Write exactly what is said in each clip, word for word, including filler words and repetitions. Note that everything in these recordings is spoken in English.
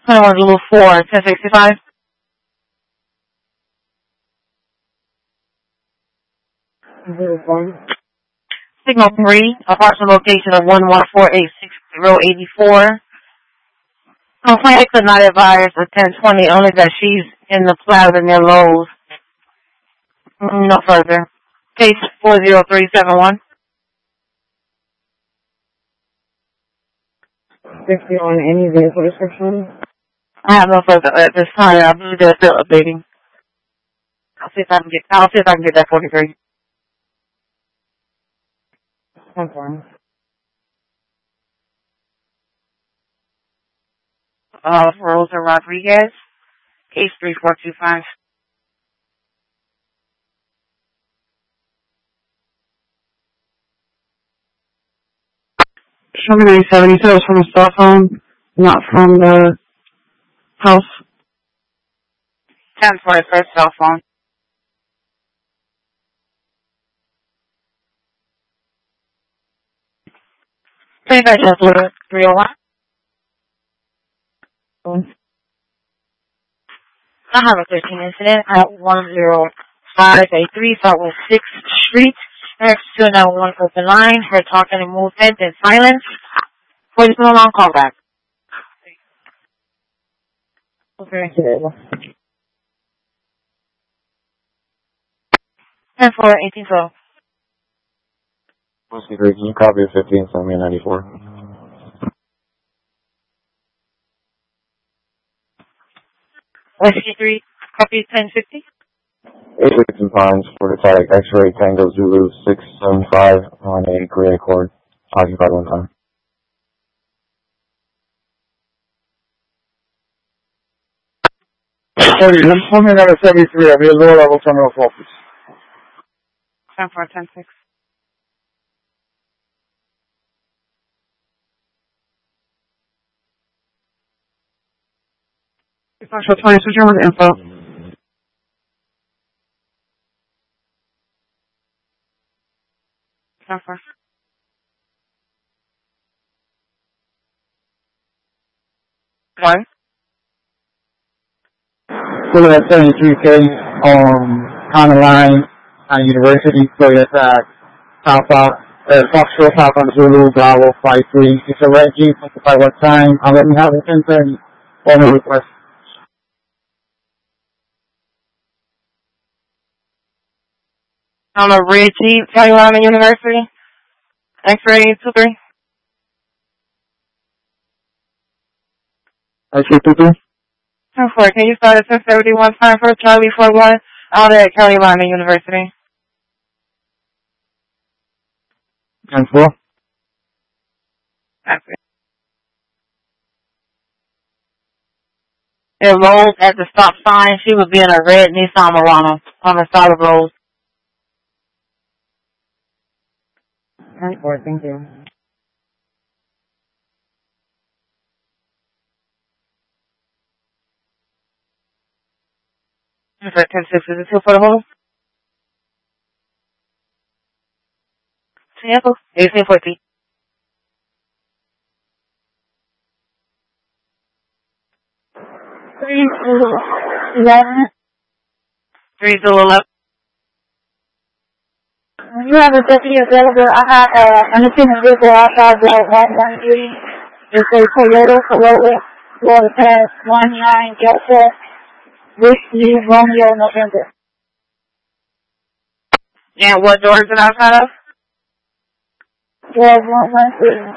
twenty-one Zulu four, ten sixty-five. Signal three, approximate location of one one four eight six zero eight four. Complainant could not advise a ten twenty, only that she's in the plaza near Lowe's. No further. Case four zero three seven one. fifty on any vehicle description? I have no further at this time. I believe they're still updating. I'll see if I can get. I'll see if I can get that forty-three. Confirm. Uh, Rosa Rodriguez, case three four two five. Show me ninety-seven. You said it was from a cell phone, not from the house. ten for his first cell phone. Please just look at three oh one. I have a thirteen incident at one zero five eight three Southwest sixth Street. Next to nine one one open line. Her talking and movement and silence. Please no long call back. Okay. ten for eighteen twelve. Whiskey three, can you copy of fifteen, send me a ninety-four? Whiskey three, copy ten fifty. Eight weeks and Pines, Fortified X-Ray Tango Zulu six seven five on a gray Accord, occupied one time. Sorry, I'm coming out of seventy-three. I'll be a lower level terminal focus. ten four, ten six. Central twenty, switch over to info. ten four. One. So at seventy-three K, um, on the line, on University, so that's at Alpha, uh, Foxtrot, Alpha, Zulu, Bravo, five three. It's a red Jeep, by what time? I'll let me have it ten thirty. Only request. On a red Jeep, Carolina University. X-ray two three. X-ray two three? ten four, can you start at ten seventy-one time for Charlie four one out at Carolina University? ten four? That's it. It rolled at the stop sign. She would be in a red Nissan Murano on the side of the road. ten four, thank you. For ten six, is it two for the hole? Sample, eighteen forty. Three Zulu eleven. Three Zulu eleven. You have a deputy available. I have uh, an attendant vehicle outside the one one three. It's a Toyota Corolla, Florida Pass one nine Delta Whiskey Romeo November. Yeah, what door is it outside of? twelve one one three.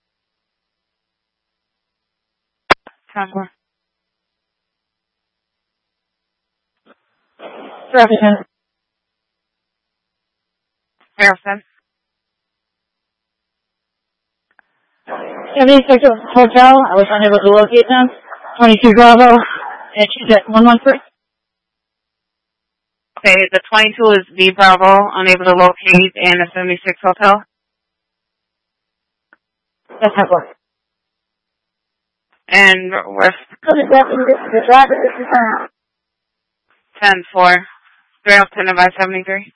Time. Harrison. Harrison. Deputy Inspector Hotel. I was unable to locate them. twenty-two Bravo. And she's at one one three. Okay, the twenty-two is B Bravo, unable to locate, and the seventy-six Hotel. That's not good. And where's So the deputy, the driver is confirmed. ten four. three oh ten by seventy-three.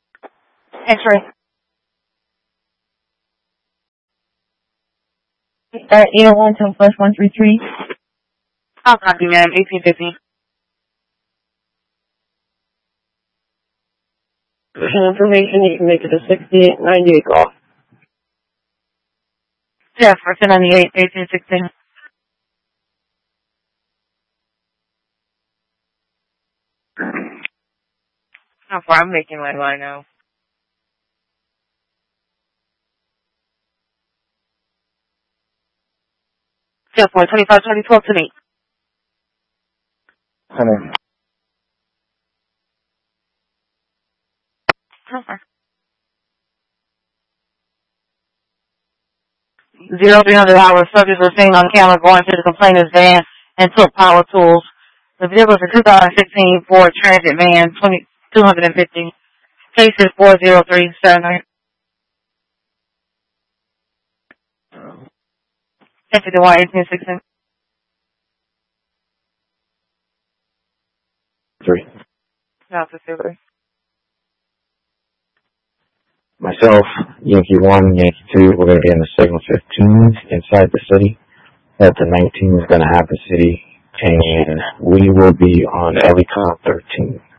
X-ray. At eight oh one till plus one three three. I'll copy, ma'am. eighteen fifty. For information, you can make it a sixty-eight ninety-eight call. Yeah, for ten ninety-eight, eighteen sixteen. How far? I'm making my line now. Yeah, for twenty-five twenty twelve to me. Center. Zero three hundred hours. Subjects were seen on camera going to the complainant's van and took power tools. The vehicle is a two thousand sixteen Ford Transit van, twenty two hundred fifty. Case is four zero three seven nine. F D Y eighteen sixteen. Three. No, it's a silver. Myself, Yankee one, Yankee two, we're going to be in the signal fifteen inside the city. Delta nineteen is going to have the city, and we will be on Ellicott thirteen.